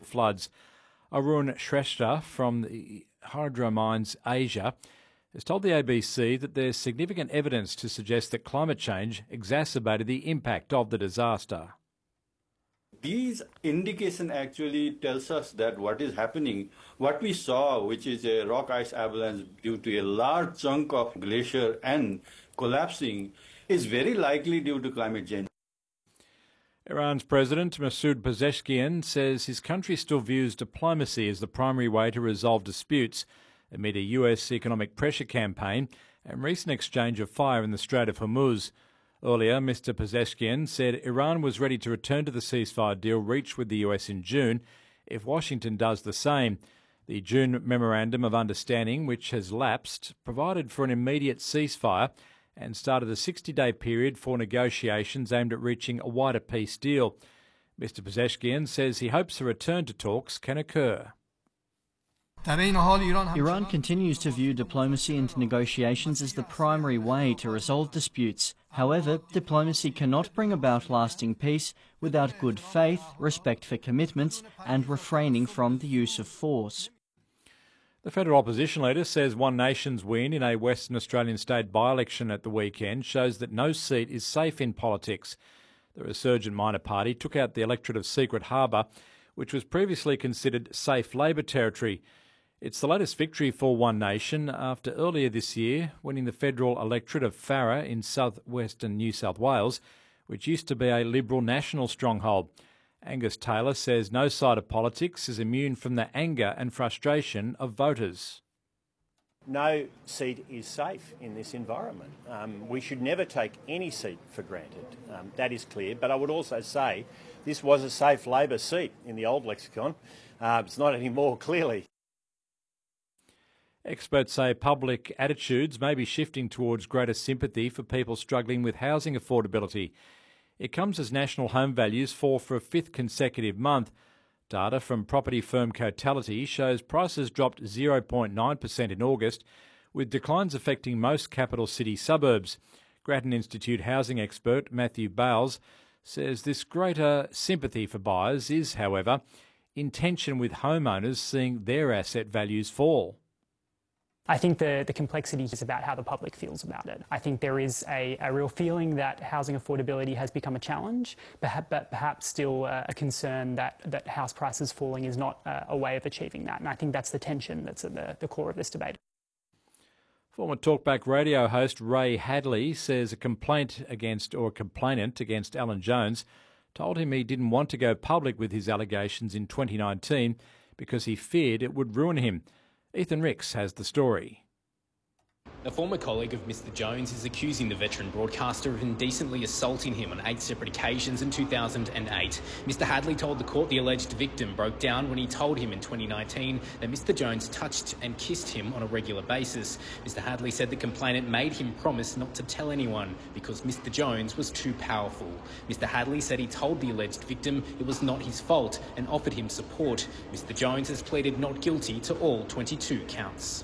floods. Arun Shrestha from the Hydro Mines Asia has told the ABC that there's significant evidence to suggest that climate change exacerbated the impact of the disaster. These indication actually tells us that what is happening, what we saw, which is a rock ice avalanche due to a large chunk of glacier and collapsing, is very likely due to climate change. Iran's President Masoud Pezeshkian says his country still views diplomacy as the primary way to resolve disputes amid a US economic pressure campaign and recent exchange of fire in the Strait of Hormuz. Earlier, Mr Pezeshkian said Iran was ready to return to the ceasefire deal reached with the US in June if Washington does the same. The June Memorandum of Understanding, which has lapsed, provided for an immediate ceasefire and started a 60-day period for negotiations aimed at reaching a wider peace deal. Mr Pezeshkian says he hopes a return to talks can occur. Iran continues to view diplomacy and negotiations as the primary way to resolve disputes. However, diplomacy cannot bring about lasting peace without good faith, respect for commitments, and refraining from the use of force. The federal opposition leader says One Nation's win in a Western Australian state by-election at the weekend shows that no seat is safe in politics. The resurgent minor party took out the electorate of Secret Harbour, which was previously considered safe Labor territory. It's the latest victory for One Nation after earlier this year winning the federal electorate of Farrer in southwestern New South Wales, which used to be a Liberal national stronghold. Angus Taylor says no side of politics is immune from the anger and frustration of voters. No seat is safe in this environment. We should never take any seat for granted. That is clear. But I would also say this was a safe Labor seat in the old lexicon. It's not anymore, clearly. Experts say public attitudes may be shifting towards greater sympathy for people struggling with housing affordability. It comes as national home values fall for a fifth consecutive month. Data from property firm Cotality shows prices dropped 0.9% in August, with declines affecting most capital city suburbs. Grattan Institute housing expert Matthew Bales says this greater sympathy for buyers is, however, in tension with homeowners seeing their asset values fall. I think the complexity is about how the public feels about it. I think there is a real feeling that housing affordability has become a challenge, but perhaps still a concern that house prices falling is not a way of achieving that. And I think that's the tension that's at the core of this debate. Former Talkback radio host Ray Hadley says a complainant against Alan Jones told him he didn't want to go public with his allegations in 2019 because he feared it would ruin him. Ethan Ricks has the story. A former colleague of Mr Jones is accusing the veteran broadcaster of indecently assaulting him on 8 separate occasions in 2008. Mr Hadley told the court the alleged victim broke down when he told him in 2019 that Mr Jones touched and kissed him on a regular basis. Mr Hadley said the complainant made him promise not to tell anyone because Mr Jones was too powerful. Mr Hadley said he told the alleged victim it was not his fault and offered him support. Mr Jones has pleaded not guilty to all 22 counts.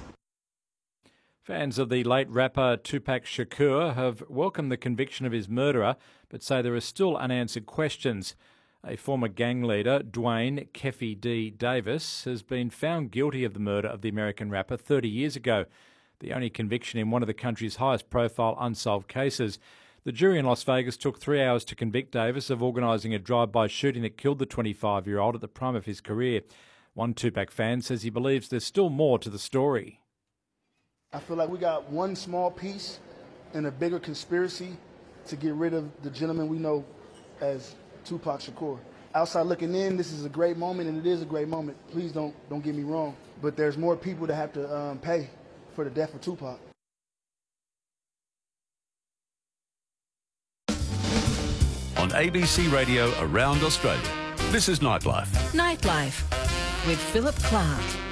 Fans of the late rapper Tupac Shakur have welcomed the conviction of his murderer, but say there are still unanswered questions. A former gang leader, Dwayne Keffe D. Davis, has been found guilty of the murder of the American rapper 30 years ago, the only conviction in one of the country's highest-profile unsolved cases. The jury in Las Vegas took 3 hours to convict Davis of organising a drive-by shooting that killed the 25-year-old at the prime of his career. One Tupac fan says he believes there's still more to the story. I feel like we got one small piece in a bigger conspiracy to get rid of the gentleman we know as Tupac Shakur. Outside looking in, this is a great moment, and it is a great moment. Please don't get me wrong. But there's more people that have to pay for the death of Tupac. On ABC Radio around Australia, this is Nightlife. Nightlife with Philip Clark.